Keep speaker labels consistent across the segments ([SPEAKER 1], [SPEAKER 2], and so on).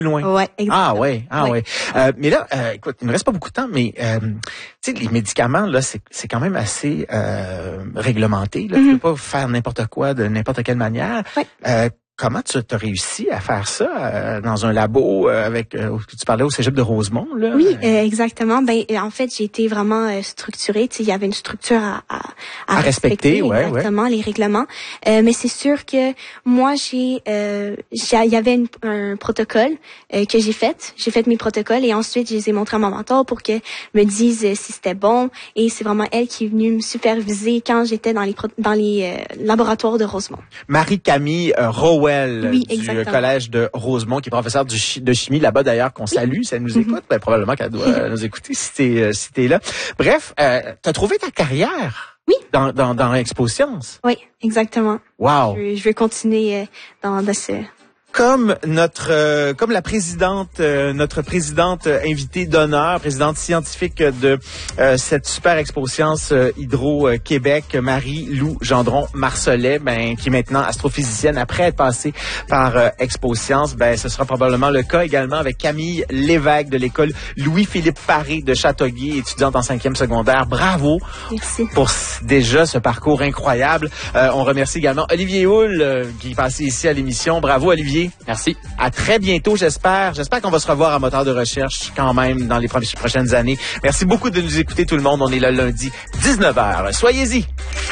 [SPEAKER 1] loin.
[SPEAKER 2] Ouais, exactement.
[SPEAKER 1] Ah ouais. Mais là, écoute, il me reste pas beaucoup de temps, mais tu sais, les médicaments là, c'est quand même assez réglementé. Là, tu peux pas faire n'importe quoi de n'importe quelle manière.
[SPEAKER 2] Ouais.
[SPEAKER 1] Comment tu as réussi à faire ça dans un labo avec tu parlais au Cégep de Rosemont là?
[SPEAKER 2] Oui, exactement. Ben en fait, j'ai été vraiment structurée. Tu sais, il y avait une structure à respecter,
[SPEAKER 1] ouais,
[SPEAKER 2] exactement, les règlements. Mais c'est sûr que moi, il y avait un protocole que j'ai fait. J'ai fait mes protocoles et ensuite je les ai montrés à ma mentor pour que me dise si c'était bon. Et c'est vraiment elle qui est venue me superviser quand j'étais dans les laboratoires de Rosemont.
[SPEAKER 1] Marie-Camille Rowell
[SPEAKER 2] oui,
[SPEAKER 1] du collège de Rosemont, qui est professeure de chimie là-bas d'ailleurs, qu'on salue, si elle nous écoute, ben, probablement qu'elle doit nous écouter si t'es là. Bref, t'as trouvé ta carrière dans Expo Science.
[SPEAKER 2] Oui, exactement.
[SPEAKER 1] Wow.
[SPEAKER 2] Je vais continuer dans ce...
[SPEAKER 1] Comme la présidente, notre présidente invitée d'honneur, présidente scientifique de cette super Expo Science Hydro-Québec, Marie-Lou Gendron-Marcelet, qui est maintenant astrophysicienne après être passée par Expo Science, ce sera probablement le cas également avec Camille Lévesque de l'école Louis-Philippe Paré de Châteauguay, étudiante en 5e secondaire. Bravo.
[SPEAKER 2] Merci.
[SPEAKER 1] Pour déjà ce parcours incroyable. On remercie également Olivier Houle qui est passé ici à l'émission. Bravo Olivier.
[SPEAKER 3] Merci.
[SPEAKER 1] À très bientôt, j'espère. J'espère qu'on va se revoir à Moteur de recherche quand même dans les prochaines années. Merci beaucoup de nous écouter tout le monde. On est là lundi, 19h. Soyez-y.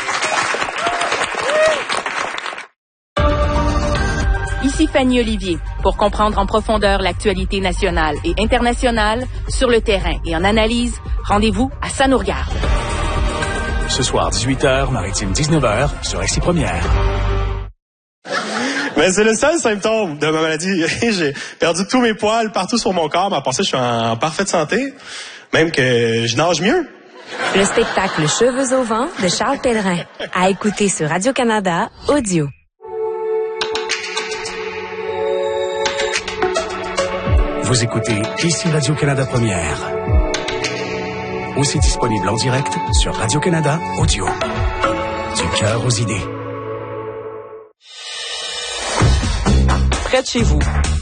[SPEAKER 4] Ici Fanny Olivier. Pour comprendre en profondeur l'actualité nationale et internationale, sur le terrain et en analyse, rendez-vous à Ça nous regarde.
[SPEAKER 5] Ce soir, 18h, Maritime 19h, sur Ici Première.
[SPEAKER 6] Mais c'est le seul symptôme de ma maladie. J'ai perdu tous mes poils partout sur mon corps, mais à part ça, je suis en parfaite santé. Même que je nage mieux.
[SPEAKER 7] Le spectacle Cheveux au vent de Charles Pellerin. À écouter sur Radio-Canada Audio.
[SPEAKER 5] Vous écoutez Ici Radio-Canada Première. Aussi disponible en direct sur Radio-Canada Audio. Du cœur aux idées.
[SPEAKER 8] Près de chez vous,